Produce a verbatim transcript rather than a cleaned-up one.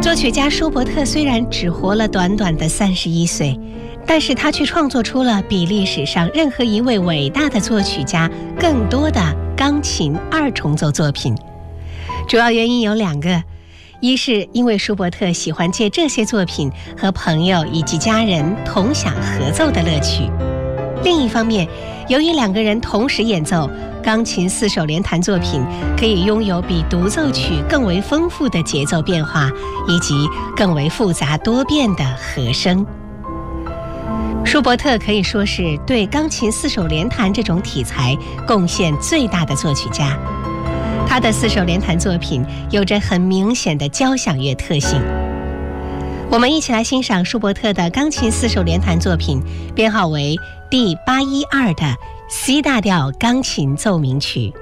作曲家舒伯特虽然只活了短短的三十一岁，但是他却创作出了比历史上任何一位伟大的作曲家更多的钢琴二重奏作品。主要原因有两个，一是因为舒伯特喜欢借这些作品和朋友以及家人同享合奏的乐趣，另一方面，由于两个人同时演奏钢琴四手联弹作品，可以拥有比独奏曲更为丰富的节奏变化以及更为复杂多变的和声。舒伯特可以说是对钢琴四手联弹这种题材贡献最大的作曲家。他的四手联弹作品有着很明显的交响乐特性。我们一起来欣赏舒伯特的钢琴四手联弹作品，编号为第八一二的 C 大调钢琴奏鸣曲。